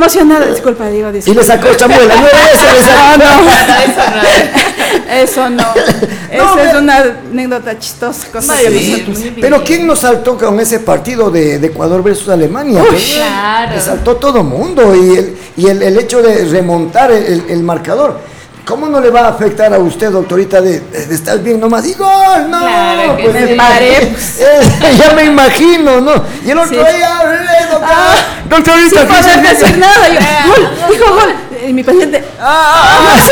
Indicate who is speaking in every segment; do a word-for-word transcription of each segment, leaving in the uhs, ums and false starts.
Speaker 1: emocionada, disculpa, digo, disculpa.
Speaker 2: Y le sacó chamuela, no era eso, le sacó.
Speaker 1: No, no,
Speaker 3: Eso no.
Speaker 1: eso no.
Speaker 2: No,
Speaker 1: Esa es
Speaker 2: me-
Speaker 1: una anécdota chistosa. Cosa
Speaker 3: Muy
Speaker 1: que
Speaker 3: bien,
Speaker 1: nosotros-
Speaker 3: muy bien.
Speaker 2: Pero ¿quién nos saltó con ese partido de, de Ecuador versus Alemania?
Speaker 1: Uy,
Speaker 2: Pues,
Speaker 3: claro.
Speaker 2: le saltó todo mundo y el, y el, el hecho de remontar el, el- el marcador. ¿Cómo no le va a afectar a usted, doctorita, de, de estar bien nomás? ¡Y gol! ¡No!
Speaker 3: Claro que
Speaker 2: pues,
Speaker 3: sí.
Speaker 1: Me paré.
Speaker 2: eh, ya me imagino, ¿no? Y el otro
Speaker 1: Sí.
Speaker 2: ahí, ¡ah, doctor!
Speaker 1: Ah,
Speaker 2: doctorita,
Speaker 1: Sin poder
Speaker 2: fíjese que-
Speaker 1: decir nada. Yo, gol, dijo gol. Y mi paciente,
Speaker 2: ¡Ah!
Speaker 1: ¡sí,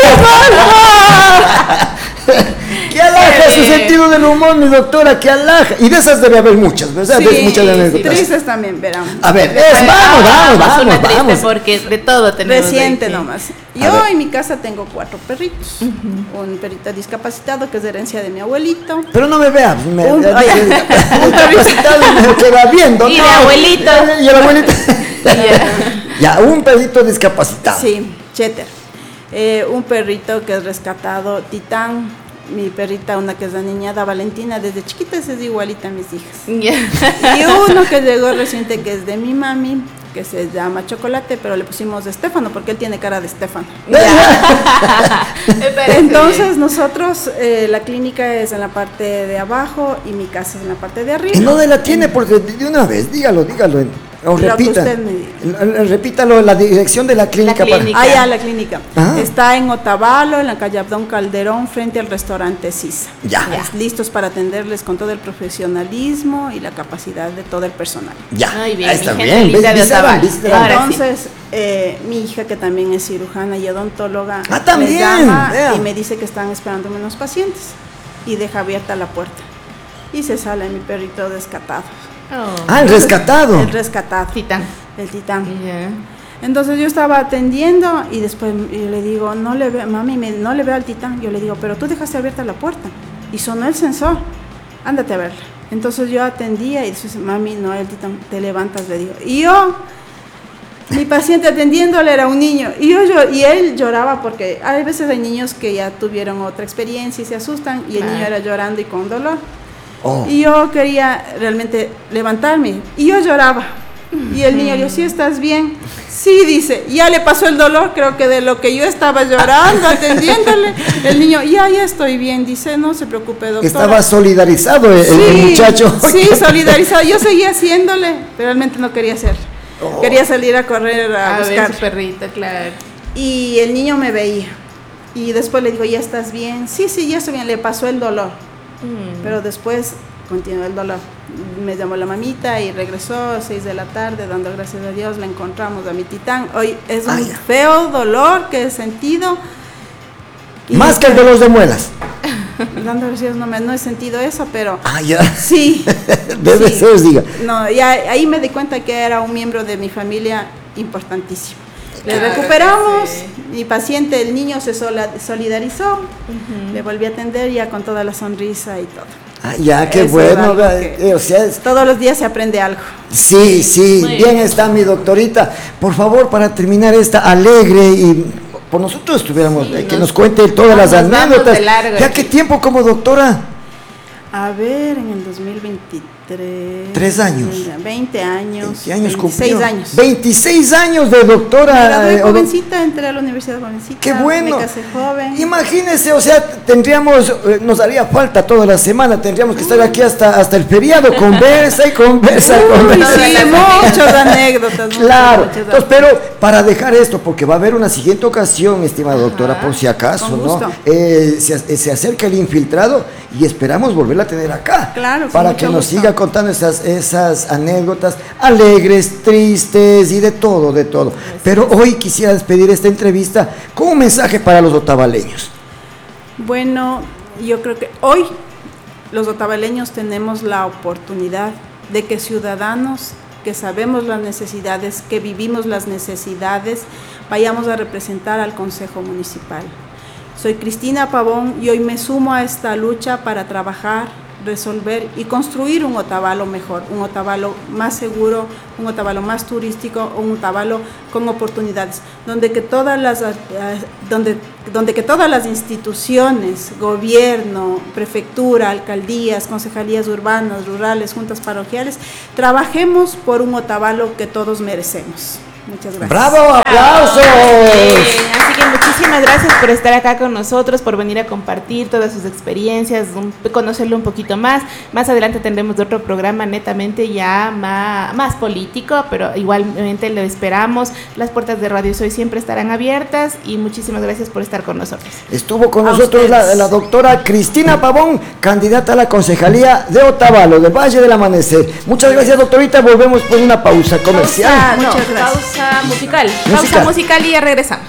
Speaker 1: gol!
Speaker 2: ¡Qué alaja su
Speaker 3: Eh.
Speaker 2: sentido del humor, mi doctora! ¡Qué alaja! Y de esas debe haber muchas, ¿verdad?
Speaker 1: Sí,
Speaker 2: de muchas
Speaker 3: sí,
Speaker 2: anécdotas.
Speaker 1: Tristes también, verán.
Speaker 2: A ver,
Speaker 3: Después,
Speaker 2: es, vamos,
Speaker 3: ah,
Speaker 2: vamos, vamos,
Speaker 3: una triste
Speaker 2: vamos.
Speaker 3: porque de todo tenemos.
Speaker 1: Reciente
Speaker 3: ahí, sí.
Speaker 1: nomás.
Speaker 2: A
Speaker 1: Yo
Speaker 2: ver.
Speaker 1: en mi casa tengo cuatro perritos. Un perrito discapacitado que es de herencia de mi abuelito.
Speaker 2: Pero no me veas, me,
Speaker 1: Un-
Speaker 2: me-
Speaker 1: oye.
Speaker 2: un discapacitado y me queda viendo.
Speaker 3: Y
Speaker 2: no.
Speaker 3: de abuelito.
Speaker 2: Y el abuelito.
Speaker 3: Ya.
Speaker 2: Ya, un perrito discapacitado.
Speaker 1: Sí, Cheter. Eh, un perrito que es rescatado, Titán. Mi perrita, una que es la niñada Valentina, desde chiquita es igualita a mis hijas.
Speaker 3: Ya.
Speaker 1: Y uno que llegó reciente que es de mi mami, que se llama Chocolate, pero le pusimos Estefano porque él tiene cara de Estefano.
Speaker 3: Ya. Me parece
Speaker 1: Entonces
Speaker 3: bien.
Speaker 1: nosotros, eh, la clínica es en la parte de abajo y mi casa es en la parte de arriba.
Speaker 2: ¿En dónde la tiene? Porque de de una vez, dígalo, dígalo. O
Speaker 1: Lo que
Speaker 2: repita.
Speaker 1: usted me diga.
Speaker 2: L- l- Repítalo, la dirección de la clínica.
Speaker 3: La clínica.
Speaker 1: Ah, ya, la clínica.
Speaker 2: Ah.
Speaker 1: Está en Otavalo, en la calle Abdón Calderón, frente al restaurante Sisa.
Speaker 2: Ya.
Speaker 1: Es- Listos para atenderles con todo el profesionalismo y la capacidad de todo el personal.
Speaker 2: Ya,
Speaker 3: Muy bien,
Speaker 2: ahí está
Speaker 3: mi
Speaker 2: bien.
Speaker 3: gente linda de
Speaker 2: Visitaban,
Speaker 3: Otavalo.
Speaker 2: visitaban.
Speaker 3: Ahora sí.
Speaker 1: Entonces, eh, mi hija, que también es cirujana y odontóloga,
Speaker 2: Ah, también,
Speaker 1: me llama
Speaker 2: vea.
Speaker 1: y me dice que están esperando unos pacientes y deja abierta la puerta. Y se sale mi perrito rescatado.
Speaker 3: Oh.
Speaker 2: Ah, el rescatado.
Speaker 1: El rescatado.
Speaker 3: Titán.
Speaker 1: El titán.
Speaker 3: Ya.
Speaker 1: Entonces yo estaba atendiendo y después yo le digo, no le veo, mami, me- no le veo al titán. Yo le digo, pero tú dejaste abierta la puerta y sonó el sensor, ándate a verla. Entonces yo atendía y dice, mami, no, el titán, te levantas, le digo. Y yo, mi paciente atendiéndole era un niño y, yo, yo, y él lloraba porque hay veces hay niños que ya tuvieron otra experiencia y se asustan y el
Speaker 3: Claro.
Speaker 1: niño era llorando y con dolor.
Speaker 2: Oh.
Speaker 1: Y yo quería realmente levantarme y yo lloraba. Y el niño le dijo, ¿sí estás bien? Sí, dice, ya le pasó el dolor, creo que de lo que yo estaba llorando, atendiéndole. El niño, ya, ya estoy bien, dice, no se preocupe, doctora.
Speaker 2: Estaba solidarizado el, el
Speaker 1: Sí,
Speaker 2: muchacho.
Speaker 1: Sí, solidarizado. Yo seguía haciéndole, pero realmente no quería hacer.
Speaker 2: Oh.
Speaker 1: Quería salir a correr a,
Speaker 3: A ver
Speaker 1: buscar.
Speaker 3: su perrito, claro.
Speaker 1: Y el niño me veía. Y después le digo, ¿ya estás bien? Sí, sí, ya estoy bien, le pasó el dolor.
Speaker 3: Mm.
Speaker 1: Pero después continuó el dolor. Me llamó la mamita y regresó a seis de la tarde, dando gracias a Dios, la encontramos a mi titán. Hoy es un
Speaker 2: Ah, ya.
Speaker 1: feo dolor que he sentido. Y
Speaker 2: Más que el de los de muelas.
Speaker 1: dando gracias a Dios no, me, no he sentido eso, pero
Speaker 2: Ah, ya.
Speaker 1: sí.
Speaker 2: Debe
Speaker 1: sí.
Speaker 2: ser, diga.
Speaker 1: No, ya ahí me di cuenta que era un miembro de mi familia importantísimo. Le
Speaker 3: Claro
Speaker 1: recuperamos,
Speaker 3: que sí.
Speaker 1: mi paciente, el niño se sola- solidarizó, le volví a atender ya con toda la sonrisa y todo.
Speaker 2: Ah, ya, qué
Speaker 1: Eso es
Speaker 2: bueno.
Speaker 1: algo
Speaker 2: vea,
Speaker 1: que-
Speaker 2: eh, o sea, es-
Speaker 1: Todos los días se aprende algo.
Speaker 2: sí, sí,
Speaker 3: Muy
Speaker 2: bien
Speaker 3: bien.
Speaker 2: está mi doctorita. Por favor, para terminar esta alegre y por nosotros estuviéramos,
Speaker 3: Sí,
Speaker 2: eh, que
Speaker 3: nos-
Speaker 2: nos cuente todas las
Speaker 3: nos vamos
Speaker 2: anécdotas.
Speaker 3: de largo
Speaker 2: ¿Ya
Speaker 3: aquí.
Speaker 2: qué tiempo como doctora?
Speaker 1: A ver, en el dos mil veintitrés.
Speaker 2: Tres años.
Speaker 1: veinte años.
Speaker 2: veinte años
Speaker 1: veintiséis
Speaker 2: cumplió.
Speaker 1: años.
Speaker 2: veintiséis años de
Speaker 1: Me
Speaker 2: doctora.
Speaker 1: gradué
Speaker 2: eh, odon-
Speaker 1: jovencita, entré a la universidad jovencita.
Speaker 2: Qué bueno.
Speaker 1: Me casé joven.
Speaker 2: Imagínese, o sea, tendríamos, eh, nos haría falta toda la semana, tendríamos que estar aquí hasta, hasta el feriado, conversa y conversa,
Speaker 1: Uy,
Speaker 2: conversa.
Speaker 1: sí, muchas anécdotas. muchas,
Speaker 2: Claro,
Speaker 1: muchas
Speaker 2: entonces, pero para dejar esto, porque va a haber una siguiente ocasión, estimada doctora, por si acaso,
Speaker 1: con
Speaker 2: ¿no?
Speaker 1: gusto.
Speaker 2: Eh, se, eh, se acerca el infiltrado y esperamos volverla a tener acá.
Speaker 1: Claro, con
Speaker 2: para
Speaker 1: mucho
Speaker 2: que nos
Speaker 1: gusto.
Speaker 2: siga contando esas, esas anécdotas alegres, tristes y de todo, de todo. Pero hoy quisiera despedir esta entrevista con un mensaje para los otavaleños.
Speaker 1: Bueno, yo creo que hoy los otavaleños tenemos la oportunidad de que ciudadanos que sabemos las necesidades, que vivimos las necesidades, vayamos a representar al Consejo Municipal. Soy Cristina Pavón y hoy me sumo a esta lucha para trabajar, resolver y construir un Otavalo mejor, un Otavalo más seguro, un Otavalo más turístico, un Otavalo con oportunidades, donde que todas las, eh, donde, donde que todas las instituciones, gobierno, prefectura, alcaldías, concejalías urbanas, rurales, juntas parroquiales, trabajemos por un Otavalo que todos merecemos. Muchas gracias.
Speaker 2: ¡Bravo! ¡Aplausos!
Speaker 3: Bien, así que muchísimas gracias por estar acá con nosotros, por venir a compartir todas sus experiencias, un, conocerlo un poquito más. Más adelante tendremos otro programa netamente ya más, más político, pero igualmente lo esperamos. Las puertas de Radio Soy siempre estarán abiertas y muchísimas gracias por estar con nosotros.
Speaker 2: Estuvo con
Speaker 1: A
Speaker 2: nosotros la,
Speaker 1: ustedes.
Speaker 2: la doctora Cristina Pavón, candidata a la concejalía de Otavalo, del Valle del Amanecer. Muchas gracias, doctorita. Volvemos por una pausa comercial.
Speaker 3: Pausa, no,
Speaker 1: Muchas gracias.
Speaker 3: pausa musical.
Speaker 2: Musical.
Speaker 3: Pausa musical y ya regresamos.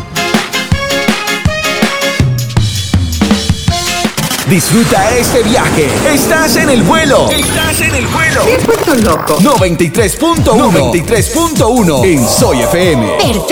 Speaker 4: Disfruta este viaje. Estás en el vuelo. Estás en el vuelo.
Speaker 5: Te he puesto loco.
Speaker 4: noventa y tres punto uno. noventa y tres punto uno en Soy F M.